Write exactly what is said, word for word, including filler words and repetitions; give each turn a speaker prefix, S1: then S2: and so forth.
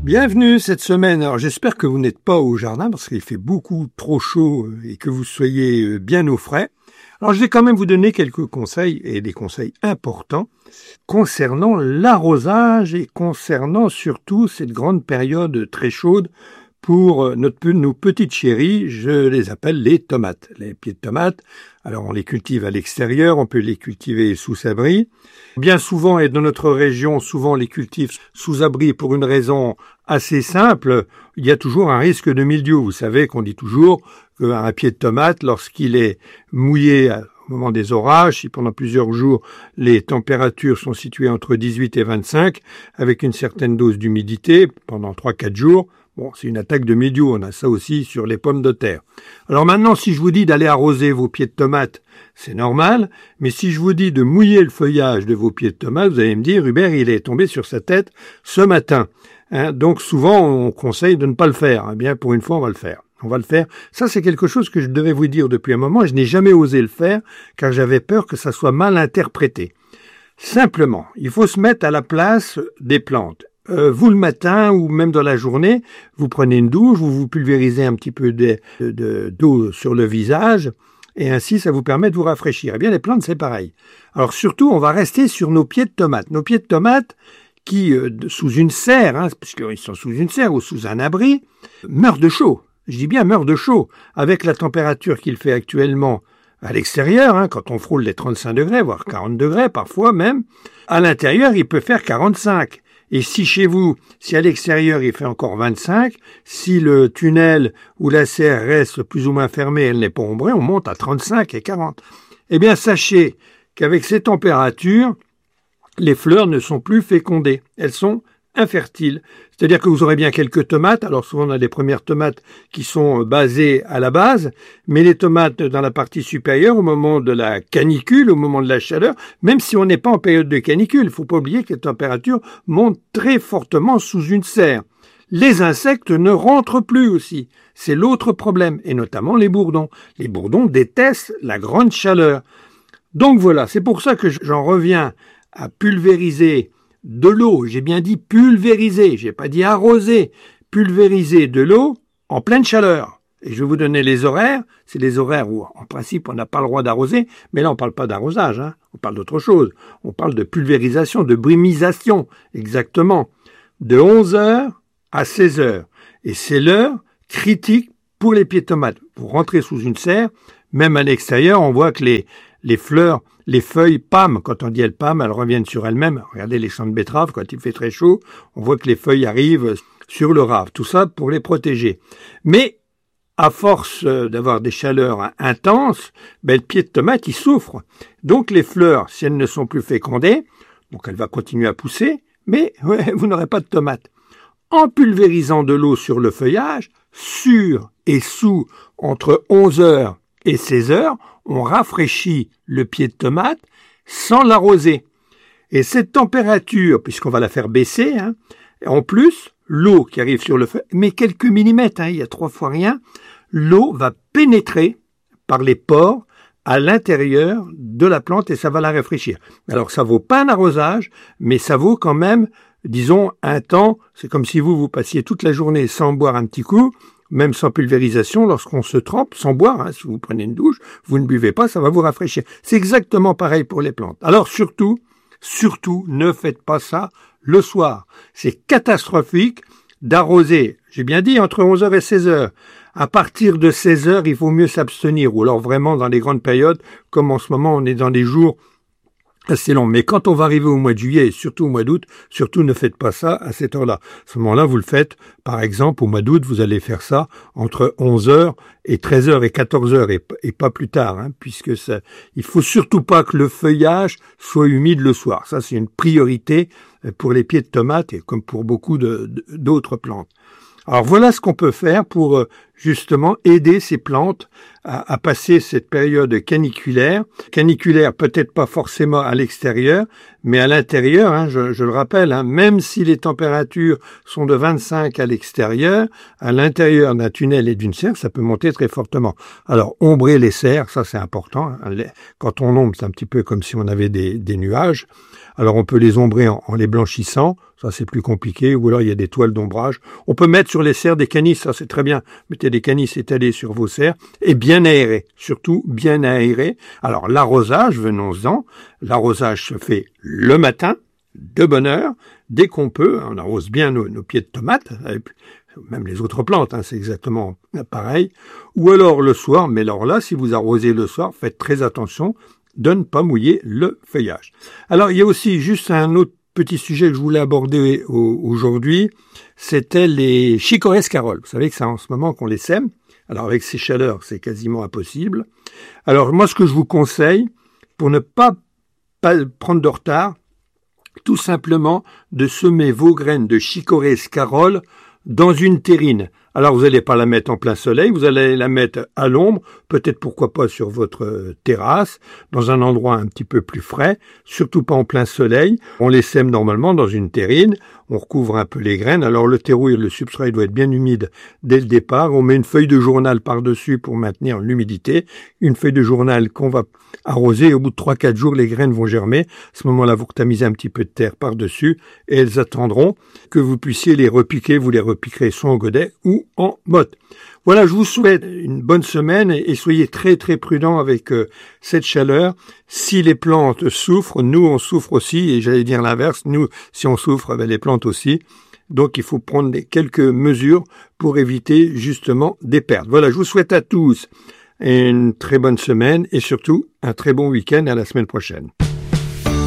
S1: Bienvenue cette semaine. Alors j'espère que vous n'êtes pas au jardin parce qu'il fait beaucoup trop chaud et que vous soyez bien au frais. Alors je vais quand même vous donner quelques conseils et des conseils importants concernant l'arrosage et concernant surtout cette grande période très chaude pour notre, nos petites chéries. Je les appelle les tomates. Les pieds de tomates, alors on les cultive à l'extérieur, on peut les cultiver sous abri. Bien souvent, et dans notre région, souvent on les cultive sous abri pour une raison assez simple. Il y a toujours un risque de mildiou. Vous savez qu'on dit toujours qu'un pied de tomate, lorsqu'il est mouillé au moment des orages, si pendant plusieurs jours les températures sont situées entre dix-huit et vingt-cinq, avec une certaine dose d'humidité pendant trois à quatre jours, bon, c'est une attaque de mildiou. On a ça aussi sur les pommes de terre. Alors maintenant, si je vous dis d'aller arroser vos pieds de tomates, c'est normal, mais si je vous dis de mouiller le feuillage de vos pieds de tomates, vous allez me dire, Hubert, il est tombé sur sa tête ce matin. Hein, donc souvent, on conseille de ne pas le faire. Eh bien, pour une fois, on va le faire. On va le faire. Ça, c'est quelque chose que je devais vous dire depuis un moment. Je n'ai jamais osé le faire, car j'avais peur que ça soit mal interprété. Simplement, il faut se mettre à la place des plantes. Euh, vous, le matin ou même dans la journée, vous prenez une douche, vous vous pulvérisez un petit peu de, de, d'eau sur le visage, et ainsi, ça vous permet de vous rafraîchir. Eh bien, les plantes, c'est pareil. Alors surtout, on va rester sur nos pieds de tomates. Nos pieds de tomates qui, euh, sous une serre, hein, puisqu'ils sont sous une serre ou sous un abri, meurent de chaud. Je dis bien meurent de chaud. Avec la température qu'il fait actuellement à l'extérieur, hein, quand on frôle les trente-cinq degrés, voire quarante degrés parfois même, à l'intérieur, il peut faire quarante-cinq. Et si chez vous, si à l'extérieur il fait encore vingt-cinq, si le tunnel ou la serre reste plus ou moins fermée, elle n'est pas ombrée, on monte à trente-cinq et quarante. Eh bien, sachez qu'avec ces températures, les fleurs ne sont plus fécondées. Elles sont infertiles. C'est-à-dire que vous aurez bien quelques tomates. Alors souvent on a des premières tomates qui sont basées à la base, mais les tomates dans la partie supérieure, au moment de la canicule, au moment de la chaleur, même si on n'est pas en période de canicule, il ne faut pas oublier que les températures montent très fortement sous une serre. Les insectes ne rentrent plus aussi. C'est l'autre problème, et notamment les bourdons. Les bourdons détestent la grande chaleur. Donc voilà, c'est pour ça que j'en reviens à pulvériser de l'eau, j'ai bien dit pulvériser, j'ai pas dit arroser, pulvériser de l'eau en pleine chaleur. Et je vais vous donner les horaires, c'est les horaires où en principe on n'a pas le droit d'arroser, mais là on parle pas d'arrosage, hein, on parle d'autre chose, on parle de pulvérisation, de brumisation, exactement, de onze heures à seize heures. Et c'est l'heure critique pour les pieds de tomates. Vous rentrez sous une serre, même à l'extérieur, on voit que les, les fleurs, les feuilles pâment. Quand on dit elles pâment, elles reviennent sur elles-mêmes. Regardez les champs de betteraves, quand il fait très chaud, on voit que les feuilles arrivent sur le rave. Tout ça pour les protéger. Mais, à force d'avoir des chaleurs intenses, ben, le pied de tomate, il souffre. Donc les fleurs, si elles ne sont plus fécondées, donc elle va continuer à pousser, mais ouais, vous n'aurez pas de tomates. En pulvérisant de l'eau sur le feuillage, sur et sous entre onze heures et seize heures, on rafraîchit le pied de tomate sans l'arroser. Et cette température, puisqu'on va la faire baisser, hein, en plus, l'eau qui arrive sur le feu, mais quelques millimètres, hein, il y a trois fois rien, l'eau va pénétrer par les pores à l'intérieur de la plante et ça va la rafraîchir. Alors ça vaut pas un arrosage, mais ça vaut quand même, disons, un temps. C'est comme si vous, vous passiez toute la journée sans boire un petit coup, même sans pulvérisation, lorsqu'on se trempe, sans boire, hein, si vous prenez une douche, vous ne buvez pas, ça va vous rafraîchir. C'est exactement pareil pour les plantes. Alors surtout, surtout, ne faites pas ça le soir. C'est catastrophique d'arroser, j'ai bien dit, entre onze heures et seize heures. À partir de seize heures, il vaut mieux s'abstenir, ou alors vraiment dans les grandes périodes, comme en ce moment on est dans des jours assez long. Mais quand on va arriver au mois de juillet et surtout au mois d'août, surtout ne faites pas ça à cette heure-là. À ce moment-là, vous le faites, par exemple, au mois d'août, vous allez faire ça entre onze heures et treize heures et quatorze heures et, et pas plus tard, hein, puisque ça, il faut surtout pas que le feuillage soit humide le soir. Ça, c'est une priorité pour les pieds de tomates et comme pour beaucoup de, de, d'autres plantes. Alors voilà ce qu'on peut faire pour justement aider ces plantes à, à passer cette période caniculaire. Caniculaire peut-être pas forcément à l'extérieur, mais à l'intérieur, hein, je, je le rappelle, hein, même si les températures sont de vingt-cinq à l'extérieur, à l'intérieur d'un tunnel et d'une serre, ça peut monter très fortement. Alors, ombrer les serres, ça c'est important. Hein. Quand on ombre, c'est un petit peu comme si on avait des, des nuages. Alors, on peut les ombrer en, en les blanchissant. Ça, c'est plus compliqué. Ou alors, il y a des toiles d'ombrage. On peut mettre sur les serres des canisses. Ça, c'est très bien. Mettez des canisses étalées sur vos serres et bien aérées. Surtout, bien aérées. Alors, l'arrosage, venons-en. L'arrosage se fait le matin, de bonne heure. Dès qu'on peut, on arrose bien nos, nos pieds de tomates. Même les autres plantes, hein, c'est exactement pareil. Ou alors le soir. Mais alors là, si vous arrosez le soir, faites très attention de ne pas mouiller le feuillage. Alors, il y a aussi juste un autre petit sujet que je voulais aborder aujourd'hui, c'était les chicorées-scaroles. Vous savez que c'est en ce moment qu'on les sème. Alors, avec ces chaleurs, c'est quasiment impossible. Alors, moi, ce que je vous conseille, pour ne pas, pas prendre de retard, tout simplement de semer vos graines de chicorées-scaroles dans une terrine. Alors, vous n'allez pas la mettre en plein soleil, vous allez la mettre à l'ombre, peut-être pourquoi pas sur votre terrasse, dans un endroit un petit peu plus frais, surtout pas en plein soleil. On les sème normalement dans une terrine, on recouvre un peu les graines. Alors, le terreau et le substrat doit être bien humide dès le départ. On met une feuille de journal par-dessus pour maintenir l'humidité, une feuille de journal qu'on va arroser. Et au bout de trois quatre jours, les graines vont germer. À ce moment-là, vous retamisez un petit peu de terre par-dessus et elles attendront que vous puissiez les repiquer. Vous les repiquerez soit en godet ou en motte. Voilà, je vous souhaite une bonne semaine et soyez très très prudents avec euh, cette chaleur. Si les plantes souffrent, nous on souffre aussi, et j'allais dire l'inverse, nous si on souffre, ben, les plantes aussi. Donc il faut prendre des, quelques mesures pour éviter justement des pertes. Voilà, je vous souhaite à tous une très bonne semaine et surtout un très bon week-end à la semaine prochaine.